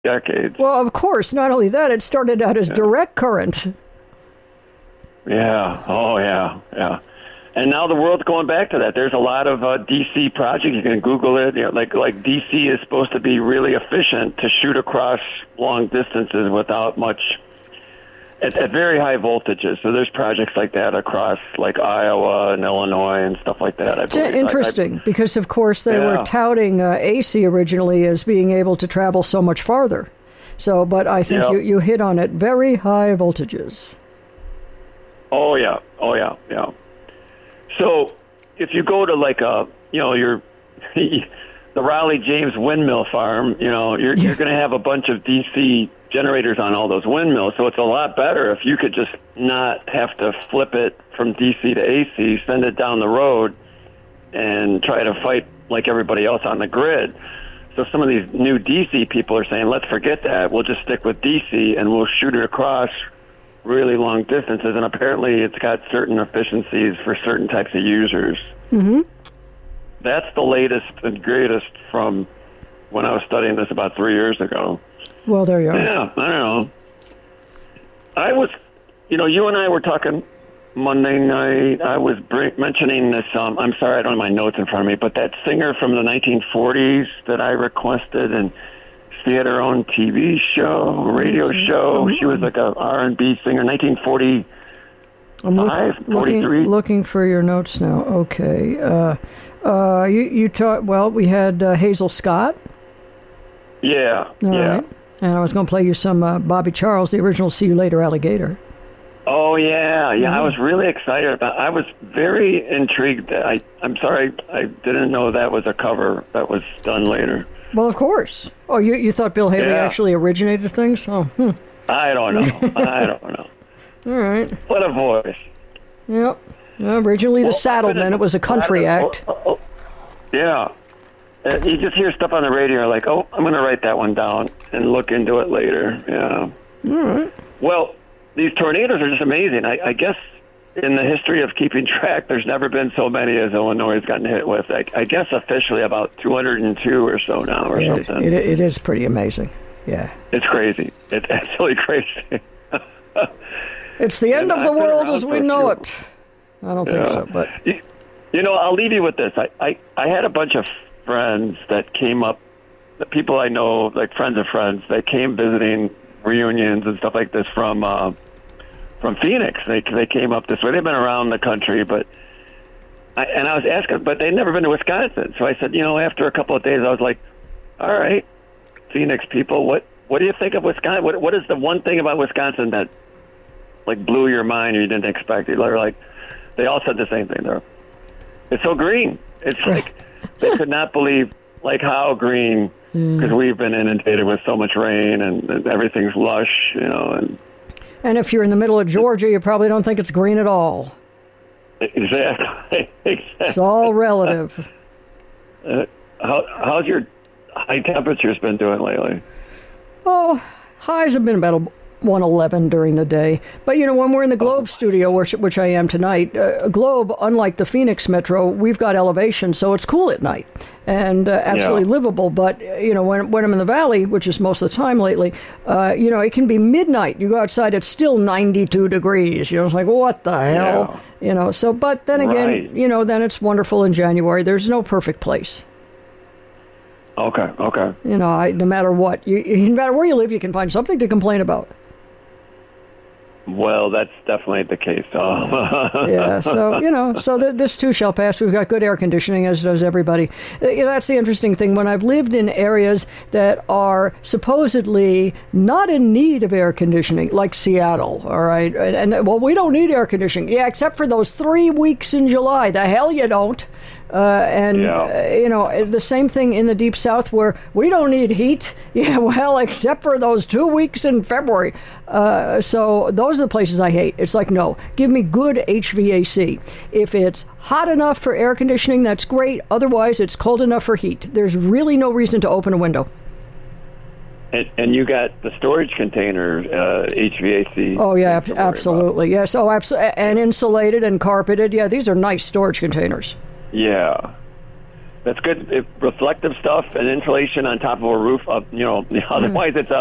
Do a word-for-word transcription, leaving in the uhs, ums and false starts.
decades. Well, of course. Not only that, it started out as yeah. direct current. Yeah. Oh, yeah. Yeah. And now the world's going back to that. There's a lot of uh, D C projects. You can Google it. You know, like like D C is supposed to be really efficient to shoot across long distances without much, at, at very high voltages. So there's projects like that across like Iowa and Illinois and stuff like that. I it's interesting I, I, because, of course, they yeah. were touting uh, A C originally as being able to travel so much farther. So, but I think yep. you, you hit on it. Very high voltages. Oh, yeah. Oh, yeah. Yeah. So if you go to like a, you know, your the Raleigh James windmill farm, you know, you're you're going to have a bunch of D C generators on all those windmills. So it's a lot better if you could just not have to flip it from D C to A C, send it down the road, and try to fight like everybody else on the grid. So some of these new D C people are saying, let's forget that. We'll just stick with D C and we'll shoot it across really long distances, and apparently it's got certain efficiencies for certain types of users. Mm-hmm. That's the latest and greatest from when I was studying this about three years ago. Well, there you are. Yeah, I don't know. I was, you know, you and I were talking Monday night. I was bring, mentioning this, um, I'm sorry I don't have my notes in front of me, but that singer from the nineteen forties that I requested, and she had her own T V show, radio show. Mm-hmm. She was like a R and B singer, nineteen forty-five, I'm look, looking, looking for your notes now. Okay. Uh, uh, you you taught, well, we had uh, Hazel Scott. Yeah, All yeah. Right. And I was going to play you some uh, Bobby Charles, the original See You Later Alligator. Oh, yeah, yeah. Mm-hmm. I was really excited about I was very intrigued. That I, I'm sorry, I didn't know that was a cover that was done later. Well, of course. Oh, you you thought Bill Haley yeah. actually originated things? Oh, hmm. I don't know. I don't know. All right. What a voice. Yep. Originally well, the Saddlemen. It was a country act. Oh, oh, yeah. Uh, you just hear stuff on the radio like, oh, I'm going to write that one down and look into it later. Yeah. All right. Well, these tornadoes are just amazing. I, I guess in the history of keeping track, there's never been so many as Illinois has gotten hit with. I, I guess officially about two hundred two or so now or yeah, something. It, it is pretty amazing. Yeah. It's crazy. It's absolutely crazy. It's the end and of the I've world as we know few. it. I don't yeah. think so, but... You, you know, I'll leave you with this. I, I, I had a bunch of friends that came up, the people I know, like friends of friends, that came visiting reunions and stuff like this from uh, from Phoenix. They they came up this way. They've been around the country, but I, and I was asking, but they'd never been to Wisconsin. So I said, you know, after a couple of days, I was like, all right, Phoenix people, what what do you think of Wisconsin? What what is the one thing about Wisconsin that like blew your mind or you didn't expect it? They're like, they all said the same thing. They're, it's so green. It's like they could not believe like how green, because mm. we've been inundated with so much rain and, and everything's lush, you know. And and if you're in the middle of Georgia, you probably don't think it's green at all. Exactly. exactly. It's all relative. Uh, how how's your high temperatures been doing lately? Oh, highs have been about one eleven during the day. But, you know, when we're in the Globe oh. studio, which, which I am tonight, uh, Globe, unlike the Phoenix Metro, we've got elevation, so it's cool at night and uh, absolutely yeah. livable. But, you know, when, when I'm in the valley, which is most of the time lately, uh, you know, it can be midnight. You go outside, it's still ninety-two degrees. You know, it's like, what the hell? Yeah. You know, so, but then again, right. you know, then it's wonderful in January. There's no perfect place. Okay, okay. You know, I, no matter what, you, no matter where you live, you can find something to complain about. Well, that's definitely the case. Oh. yeah, so, you know, so th- this too shall pass. We've got good air conditioning, as does everybody. Uh, you know, that's the interesting thing. When I've lived in areas that are supposedly not in need of air conditioning, like Seattle, all right, and, and well, we don't need air conditioning. Yeah, except for those three weeks in July. The hell you don't. Uh, and, yeah. uh, you know, the same thing in the Deep South where we don't need heat. Yeah, well, except for those two weeks in February. Uh, so those are the places I hate. It's like, no, give me good H V A C. If it's hot enough for air conditioning, that's great. Otherwise, it's cold enough for heat. There's really no reason to open a window. And, and you got the storage container, uh, H V A C. Oh, yeah, ab- absolutely. About. Yes, oh, absolutely. And insulated and carpeted. Yeah, these are nice storage containers. Yeah. That's good. It, reflective stuff and insulation on top of a roof. Of, you know, otherwise it's a